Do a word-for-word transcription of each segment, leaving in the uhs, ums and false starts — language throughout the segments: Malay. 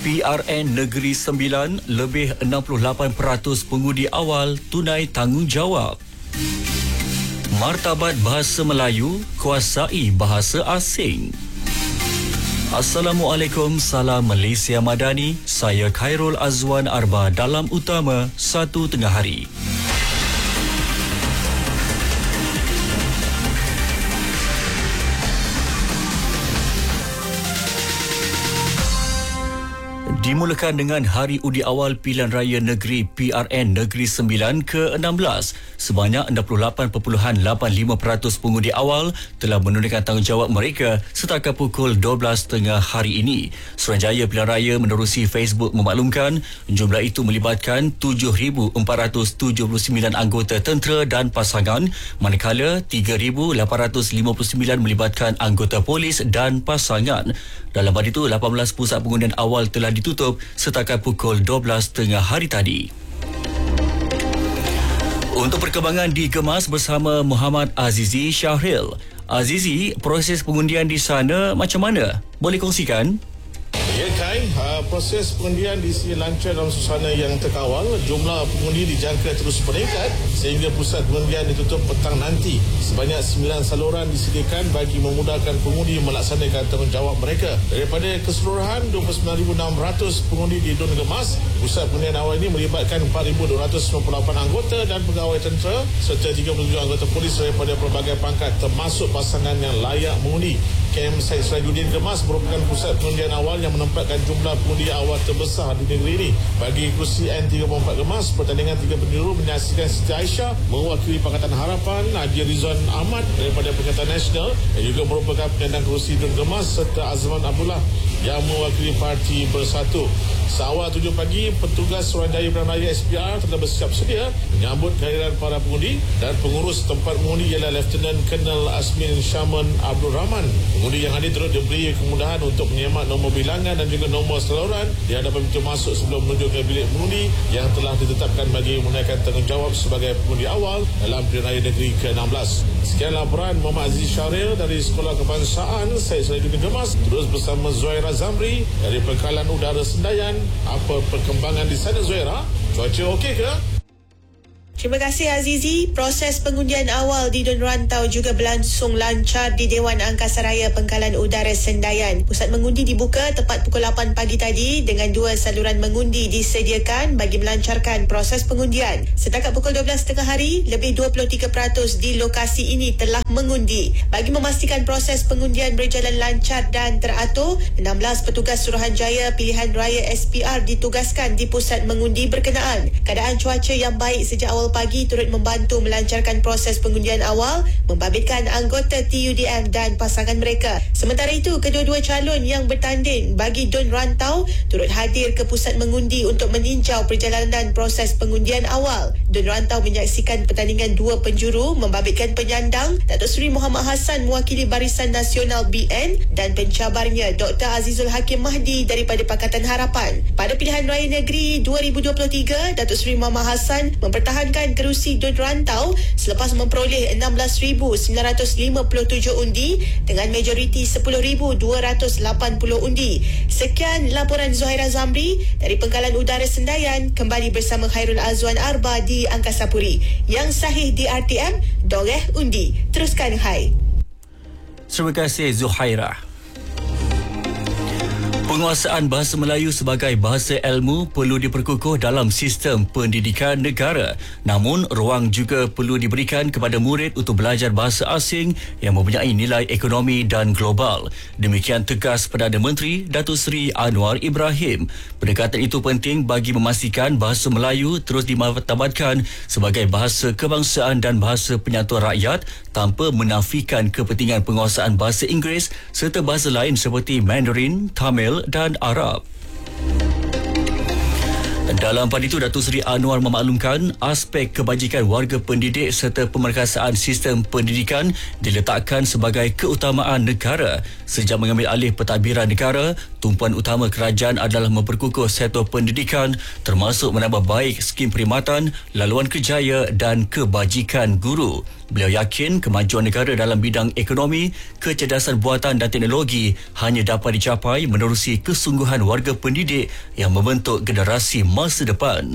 P R N Negeri Sembilan, lebih enam puluh lapan peratus pengundi awal tunai tanggungjawab. Martabat Bahasa Melayu, kuasai bahasa asing. Assalamualaikum, salam Malaysia Madani. Saya Khairul Azwan Arba dalam Utama Satu Tengah Hari. Dimulakan dengan Hari Undi Awal Pilihan Raya Negeri P R N Negeri Sembilan ke enam belas. Sebanyak enam puluh lapan perpuluhan lapan lima peratus pengundi awal telah menunaikan tanggungjawab mereka setakat pukul dua belas tengah hari ini. Suruhanjaya Pilihan Raya menerusi Facebook memaklumkan jumlah itu melibatkan tujuh ribu empat ratus tujuh puluh sembilan anggota tentera dan pasangan, manakala tiga ribu lapan ratus lima puluh sembilan melibatkan anggota polis dan pasangan. Dalam pada itu, lapan belas pusat pengundian awal telah ditutup setakat pukul dua belas tengah hari tadi. Untuk perkembangan dikemas bersama Muhammad Azizi Syahril. Azizi, proses pengundian di sana macam mana? Boleh kongsikan? Ya Kai, uh, proses pengundian di sini lancar dalam suasana yang terkawal. Jumlah pengundi dijangka terus meningkat sehingga pusat pengundian ditutup petang nanti. Sebanyak sembilan saluran disediakan bagi memudahkan pengundi melaksanakan tanggungjawab mereka. Daripada keseluruhan dua puluh sembilan ribu enam ratus pengundi di Dun Gemas, pusat pengundian awal ini melibatkan empat ribu dua ratus sembilan puluh lapan anggota dan pegawai tentera serta tiga puluh tujuh anggota polis daripada pelbagai pangkat termasuk pasangan yang layak mengundi. Kem Syed Sirajuddin Gemas merupakan pusat pengundian awal yang menempatkan jumlah pengundi awal terbesar di negeri ini. Bagi kursi N tiga puluh empat Gemas, pertandingan tiga penjuru menyaksikan Siti Aisyah mewakili Pakatan Harapan, Haji Rizwan Ahmad daripada Pakatan Nasional yang juga merupakan penyandang kursi Dun Gemas serta Azman Abdullah yang mewakili Parti Bersatu. Seawal tujuh pagi, petugas Suruhanjaya Pilihan Raya S P R telah bersiap sedia menyambut kehadiran para pengundi dan pengurus tempat mengundi ialah Lieutenant Colonel Asmin Shaman Abdul Rahman. Pengundi yang hadir turut diberi kemudahan untuk menyemak nombor bilangan dan juga nombor saluran di hadapan pintu masuk sebelum menuju ke bilik mengundi yang telah ditetapkan bagi menunaikan tanggungjawab sebagai pengundi awal dalam Pilihan Raya Negeri ke enam belas. Sekian laporan Muhammad Aziz Syahril dari Sekolah Kebangsaan Syed Sirajuddin Gemas, terus bersama Zuhaira Zamri dari Pangkalan Udara Sendayan. Apa perkembangan di sana, Zuhaira? Cuaca okey ke? Terima kasih Azizi. Proses pengundian awal di Dun Rantau juga berlangsung lancar di Dewan Angkasa Raya Pangkalan Udara Sendayan. Pusat mengundi dibuka tepat pukul lapan pagi tadi dengan dua saluran mengundi disediakan bagi melancarkan proses pengundian. Setakat pukul dua belas tengah hari, lebih dua puluh tiga peratus di lokasi ini telah mengundi. Bagi memastikan proses pengundian berjalan lancar dan teratur, enam belas petugas Suruhanjaya Pilihan Raya S P R ditugaskan di pusat mengundi berkenaan. Keadaan cuaca yang baik sejak awal pagi turut membantu melancarkan proses pengundian awal, membabitkan anggota T U D M dan pasangan mereka. Sementara itu, kedua-dua calon yang bertanding bagi Dun Rantau turut hadir ke pusat mengundi untuk meninjau perjalanan proses pengundian awal. Dun Rantau menyaksikan pertandingan dua penjuru membabitkan penyandang Datuk Seri Muhammad Hassan mewakili Barisan Nasional B N dan pencabarnya Doktor Azizul Hakim Mahdi daripada Pakatan Harapan. Pada Pilihan Raya Negeri dua ribu dua puluh tiga, Datuk Seri Muhammad Hassan mempertahankan kerusi Dun Rantau selepas memperoleh enam belas ribu sembilan ratus lima puluh tujuh undi dengan majoriti sepuluh ribu dua ratus lapan puluh undi. Sekian laporan Zuhaira Zamri dari Pangkalan Udara Sendayan, kembali bersama Khairul Azwan Arba di Angkasa Puri. Yang sahih di R T M, doreh undi. Teruskan, Hai. Terima kasih Zuhaira. Penguasaan bahasa Melayu sebagai bahasa ilmu perlu diperkukuh dalam sistem pendidikan negara. Namun, ruang juga perlu diberikan kepada murid untuk belajar bahasa asing yang mempunyai nilai ekonomi dan global. Demikian tegas Perdana Menteri Datuk Seri Anwar Ibrahim. Pendekatan itu penting bagi memastikan bahasa Melayu terus dimartabatkan sebagai bahasa kebangsaan dan bahasa penyatu rakyat tanpa menafikan kepentingan penguasaan bahasa Inggeris serta bahasa lain seperti Mandarin, Tamil dan Arab. Dalam pada itu, Datuk Seri Anwar memaklumkan aspek kebajikan warga pendidik serta pemerkasaan sistem pendidikan diletakkan sebagai keutamaan negara. Sejak mengambil alih pentadbiran negara, tumpuan utama kerajaan adalah memperkukuh sektor pendidikan termasuk menambah baik skim perkhidmatan, laluan kerjaya dan kebajikan guru. Beliau yakin kemajuan negara dalam bidang ekonomi, kecerdasan buatan dan teknologi hanya dapat dicapai menerusi kesungguhan warga pendidik yang membentuk generasi masa depan.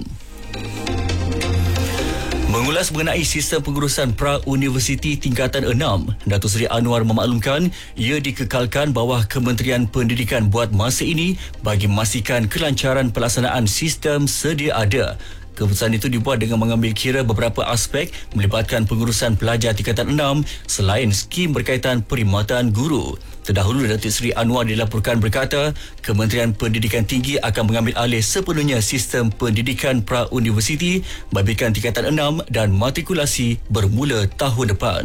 Mengulas mengenai sistem pengurusan pra-universiti tingkatan enam, Datuk Seri Anwar memaklumkan ia dikekalkan bawah Kementerian Pendidikan buat masa ini bagi memastikan kelancaran pelaksanaan sistem sedia ada. Keputusan itu dibuat dengan mengambil kira beberapa aspek melibatkan pengurusan pelajar tingkatan enam selain skim berkaitan perkhidmatan guru. Terdahulu, Datuk Seri Anwar dilaporkan berkata, Kementerian Pendidikan Tinggi akan mengambil alih sepenuhnya sistem pendidikan pra-universiti babitkan tingkatan enam dan matrikulasi bermula tahun depan.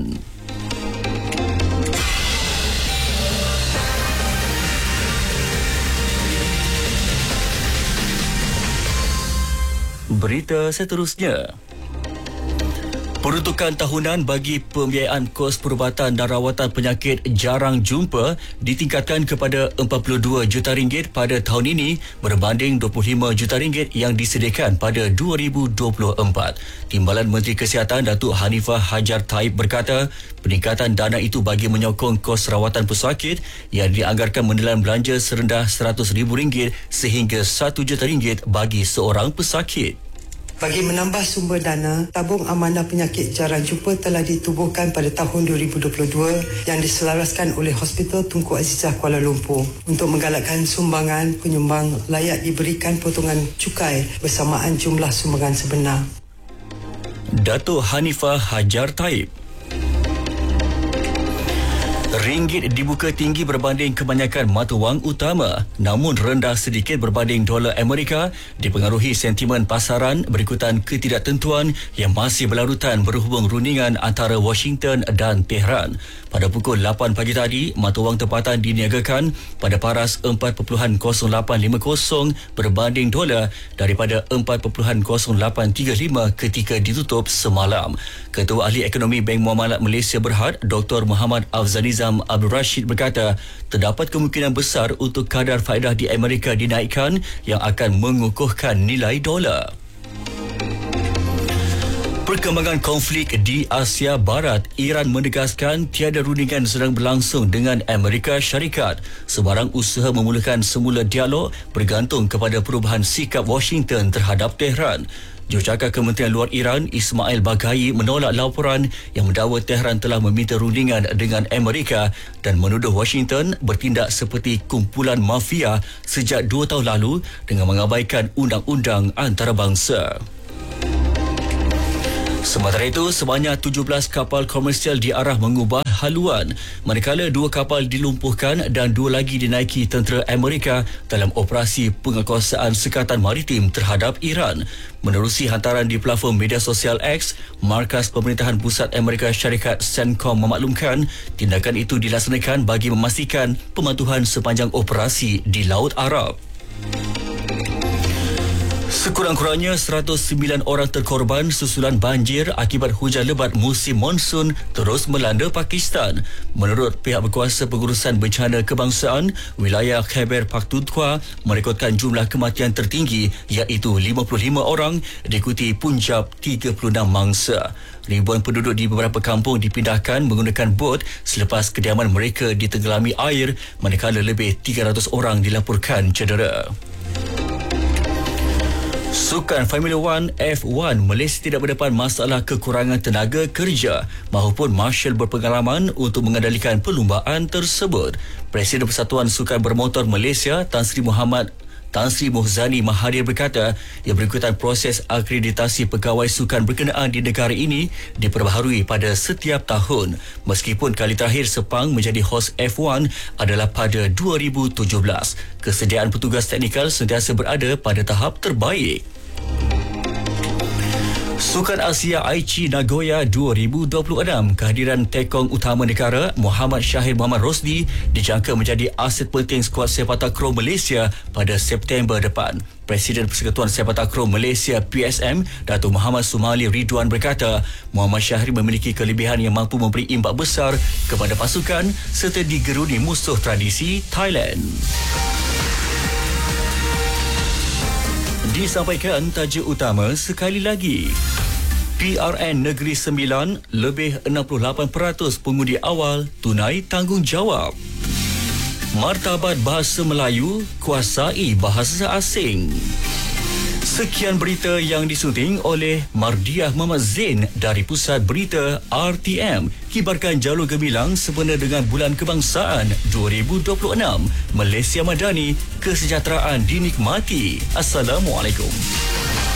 Berita seterusnya. Peruntukan tahunan bagi pembiayaan kos perubatan dan rawatan penyakit jarang jumpa ditingkatkan kepada empat puluh dua juta ringgit pada tahun ini berbanding dua puluh lima juta ringgit yang disediakan pada dua ribu dua puluh empat. Timbalan Menteri Kesihatan Datuk Hanifah Hajar Taib berkata, peningkatan dana itu bagi menyokong kos rawatan pesakit yang dianggarkan menelan belanja serendah seratus ribu ringgit sehingga satu juta ringgit bagi seorang pesakit. Bagi menambah sumber dana, tabung amanah penyakit jarang jumpa telah ditubuhkan pada tahun dua ribu dua puluh dua yang diselaraskan oleh Hospital Tunku Azizah Kuala Lumpur untuk menggalakkan sumbangan penyumbang layak diberikan potongan cukai bersamaan jumlah sumbangan sebenar. Datuk Hanifah Hajar Taib. Ringgit dibuka tinggi berbanding kebanyakan mata wang utama, namun rendah sedikit berbanding dolar Amerika dipengaruhi sentimen pasaran berikutan ketidaktentuan yang masih berlarutan berhubung rundingan antara Washington dan Tehran. Pada pukul lapan pagi tadi, mata wang tempatan diniagakan pada paras empat perpuluhan kosong lapan lima kosong berbanding dolar daripada empat perpuluhan kosong lapan tiga lima ketika ditutup semalam. Ketua Ahli Ekonomi Bank Muamalat Malaysia Berhad, Doktor Muhammad Afzanizam Abdul Rashid berkata, terdapat kemungkinan besar untuk kadar faedah di Amerika dinaikkan yang akan mengukuhkan nilai dolar. Perkembangan konflik di Asia Barat, Iran menegaskan tiada rundingan sedang berlangsung dengan Amerika Syarikat. Sebarang usaha memulakan semula dialog bergantung kepada perubahan sikap Washington terhadap Tehran. Jurucakap Kementerian Luar Iran Ismail Baghai menolak laporan yang mendakwa Tehran telah meminta rundingan dengan Amerika dan menuduh Washington bertindak seperti kumpulan mafia sejak dua tahun lalu dengan mengabaikan undang-undang antarabangsa. Sementara itu, sebanyak tujuh belas kapal komersial diarah mengubah haluan, manakala dua kapal dilumpuhkan dan dua lagi dinaiki tentera Amerika dalam operasi penguasaan sekatan maritim terhadap Iran. Menerusi hantaran di platform media sosial X, Markas Pemerintahan Pusat Amerika Syarikat CENTCOM memaklumkan tindakan itu dilaksanakan bagi memastikan pematuhan sepanjang operasi di Laut Arab. Sekurang-kurangnya seratus sembilan orang terkorban susulan banjir akibat hujan lebat musim monsun terus melanda Pakistan. Menurut pihak berkuasa pengurusan bencana kebangsaan, wilayah Khyber Pakhtunkhwa merekodkan jumlah kematian tertinggi iaitu lima puluh lima orang, diikuti Punjab tiga puluh enam mangsa. Ribuan penduduk di beberapa kampung dipindahkan menggunakan bot selepas kediaman mereka ditenggelami air, manakala lebih tiga ratus orang dilaporkan cedera. Sukan Formula One F satu, Malaysia tidak berdepan masalah kekurangan tenaga kerja mahupun marshal berpengalaman untuk mengendalikan perlumbaan tersebut. Presiden Persatuan Sukan Bermotor Malaysia Tan Sri Muhammad Tan Sri Muhzani Mahathir berkata, ia berikutan proses akreditasi pegawai sukan berkenaan di negara ini diperbaharui pada setiap tahun. Meskipun kali terakhir Sepang menjadi hos F satu adalah pada dua ribu tujuh belas. Kesediaan petugas teknikal sentiasa berada pada tahap terbaik. Sukan Asia Aichi Nagoya dua ribu dua puluh enam, kehadiran tekong utama negara Muhammad Syahir Muhammad Rosdi dijangka menjadi aset penting skuad sepak takraw Malaysia pada September depan. Presiden Persekutuan Sepak Takraw Malaysia P S M, Datuk Muhammad Sumali Ridwan berkata, Muhammad Syahir memiliki kelebihan yang mampu memberi impak besar kepada pasukan serta digeruni musuh tradisi Thailand. Disampaikan tajuk utama sekali lagi. P R N Negeri Sembilan, lebih enam puluh lapan peratus pengundi awal tunai tanggungjawab. Martabat Bahasa Melayu, kuasai bahasa asing. Sekian berita yang disunting oleh Mardiah Muhammad Zain dari Pusat Berita R T M. Kibarkan jalur gemilang sempena dengan Bulan Kebangsaan dua ribu dua puluh enam. Malaysia Madani, kesejahteraan dinikmati. Assalamualaikum.